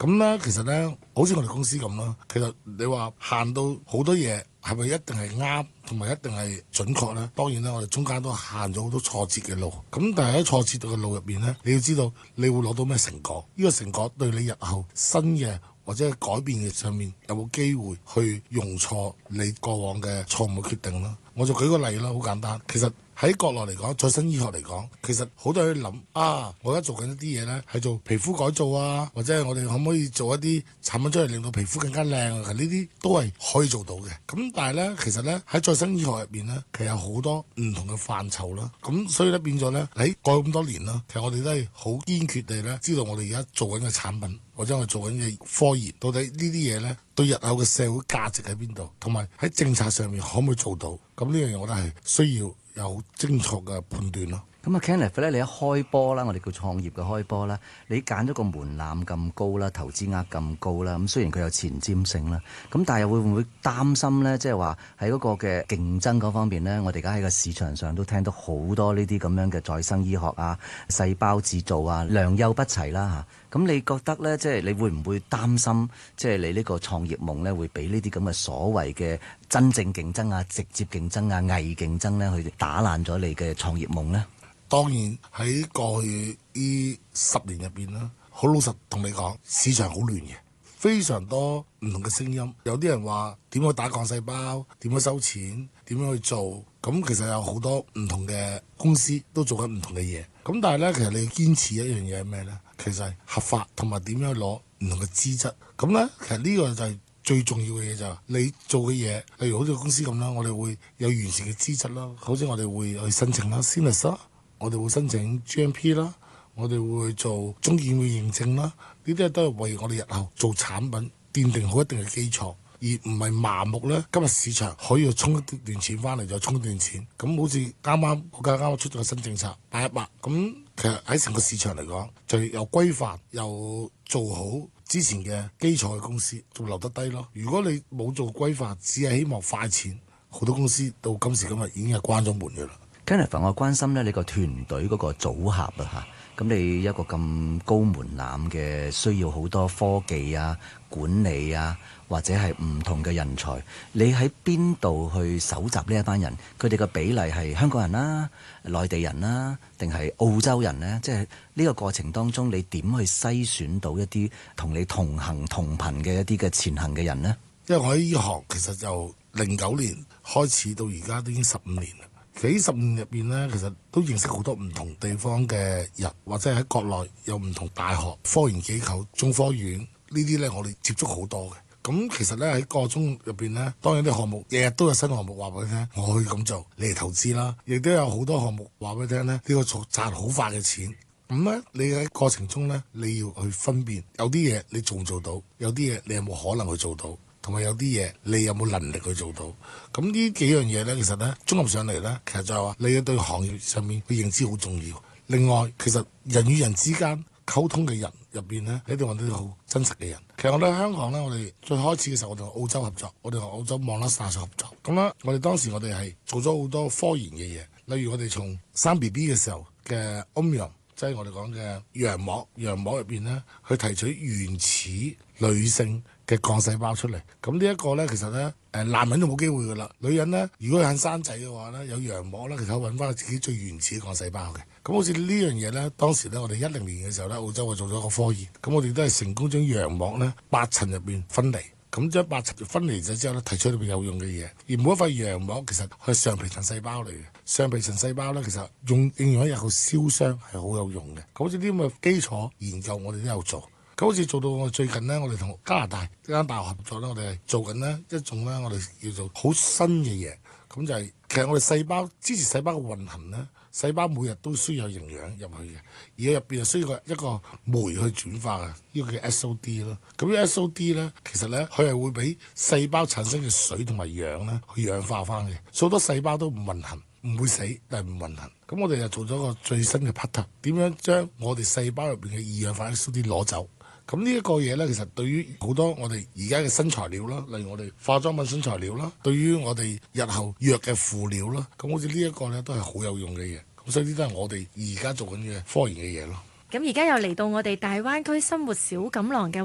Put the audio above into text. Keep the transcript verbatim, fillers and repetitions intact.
咁咧其實咧，好似我哋公司咁啦，其實你話行到好多嘢係咪一定係啱，同埋一定係準確咧？當然啦，我哋中間都行咗好多挫折嘅路。咁但係喺挫折嘅路入邊咧，你要知道你會攞到咩成果？呢個成果對你日後新嘅或者係改變嘅上面有冇機會去容錯你過往嘅錯誤嘅決定啦？我就舉個例啦，好簡單。其實喺國內嚟講，再生醫學嚟講，其實好多人都諗啊，我而家做緊一啲嘢咧，係做皮膚改造啊，或者係我哋可唔可以做一啲產品出嚟令到皮膚更加靚啊？其實呢啲都係可以做到嘅。咁但係咧，其實咧喺再生醫學入邊咧，其實有好多唔同嘅範疇啦。咁所以咧變咗咧喺過去咁多年啦，其實我哋都係好堅決地咧，知道我哋而家做緊嘅產品或者我哋做緊嘅科研，到底呢啲嘢咧對日後嘅社會價值喺邊度，同埋喺政策上面可唔可以做到？咁呢樣嘢我覺得係需要有精確嘅判斷咯。 咁啊 Kenneth 咧，你一開波啦，我哋叫創業嘅開波啦，你揀咗個門檻咁高啦，投資額咁高啦，咁雖然佢有前瞻性啦，咁但係又會唔會擔心咧？即係話喺嗰個嘅競爭嗰方面咧，我哋而家喺個市場上都聽到好多呢啲咁樣嘅再生醫學啊、細胞製造啊，良莠不齊啦嚇。咁你覺得咧，即係你會唔會擔心，即係你呢個創業夢咧，會俾呢啲咁嘅所謂嘅真正競爭啊、直接競爭啊、偽競爭咧，去打爛咗你嘅創業夢咧？ 當然喺過去呢十年入邊啦，好老實同你講，市場好亂嘅，非常多唔同嘅聲音。有啲人話點樣打幹細胞，點樣收錢，點樣去做。咁其實有好多唔同嘅公司都做緊唔同嘅嘢。咁但係咧，其實你要堅持一樣嘢係咩咧？其實係合法同埋點樣攞唔同嘅資質。咁咧，其實呢個就係最重要嘅嘢，就係你做嘅嘢。例如好似公司咁啦，我哋會有完善嘅資質啦，好似我哋會去申請啦 S I N A S 啦。我哋會申請 G M P 啦，我哋會做中建會認證啦，呢啲都係為我哋日後做產品奠定好一定嘅基礎，而唔係麻木咧。今日市場可以充一段錢翻嚟就充一段錢，咁好似啱啱我家啱啱出咗個新政策八一八，咁其實喺成個市場嚟講，就有規範又做好之前嘅基礎嘅公司，仲留得低咯。如果你冇做規範，只係希望快錢，好多公司到今時今日已經係關咗門嘅啦。 Kenneth，我關心咧你個團隊嗰個組合啊嚇，咁你一個咁高門檻嘅，需要好多科技啊、管理啊，或者係唔同嘅人才，你喺邊度去搜集呢一班人？佢哋嘅比例係香港人啦、內地人啦，定係澳洲人呢？即係呢個過程當中，你點去篩選到一啲同你同行同頻嘅一啲嘅前行嘅人呢？ 因為我喺呢行其實由零九年開始到而家都已經十五年啦。喺十五年入邊呢，其實都認識好多唔同地方嘅人，或者喺國內有唔同大學、科研機構、中科院呢啲呢，我哋接觸好多嘅。咁其實呢，喺個中入邊呢，當然啲項目日日都有新項目話俾你聽，我可以咁做，你嚟投資啦。亦都有好多項目話俾你聽呢，呢個做賺好快嘅錢。咁呢，你喺過程中呢，你要去分辨，有啲嘢你做唔做到，有啲嘢你有冇可能去做到。同埋有啲嘢，你有冇能力去做到？咁呢幾樣嘢呢，其實呢，綜合上嚟呢，其實就係話你要對行業上面嘅認知好重要。另外，其實人與人之間溝通嘅人入邊呢，你一定揾到好真實嘅人。其實我哋喺香港呢，我哋最開始嘅時候，我哋同澳洲合作，我哋同澳洲望拉斯大學合作。咁咧，我哋當時我哋係做咗好多科研嘅嘢，例如我哋從生 B B 嘅時候嘅 Omnium，即係我哋講嘅羊膜，羊膜入邊呢，去提取原始女性嘅幹細胞出嚟。咁呢一個呢，其實呢，誒男人就冇機會噶啦。女人呢，如果肯生仔嘅話呢，有羊膜呢，其實可以揾翻自己最原始嘅幹細胞嘅。咁好似呢樣嘢呢，當時呢，我哋一零年嘅時候呢，澳洲我做咗個科研，咁我哋都係成功將羊膜呢八層入邊分離。咁將八層分離咗之後咧，提出裏邊有用嘅嘢。而每一塊羊膜其實係上皮層細胞嚟嘅，上皮層細胞咧其實用應用喺日後燒傷係好有用嘅。咁好似啲咁嘅基礎研究，我哋都有做。咁好似做到我最近呢，我哋同加拿大一間大學合作咧，我哋係做緊呢一種咧，我哋叫做好新嘅嘢。咁就係、是、其實我哋細胞支持細胞嘅運行咧，細胞每日都需要有營養入去嘅，而入邊係需要一個酶去轉化嘅，呢、這個叫 S O D 咯。咁呢 S O D 咧，其實咧佢係會俾細胞產生嘅水同埋氧咧去氧化翻嘅，好多細胞都唔運行，唔會死，但係唔運行。咁我哋就做咗個最新嘅 pattern，點樣將我哋細胞入邊嘅二氧化 S O D 攞走？咁呢一個嘢咧，其實對於好多我哋而家嘅新材料啦，例如我哋化妝品新材料啦，對於我哋日後藥嘅輔料啦，咁好似呢一個咧都係好有用嘅嘢。咁所以呢啲都係我哋而家做緊嘅科研嘅嘢咯。 咁而家又嚟到我哋大灣區生活小錦囊嘅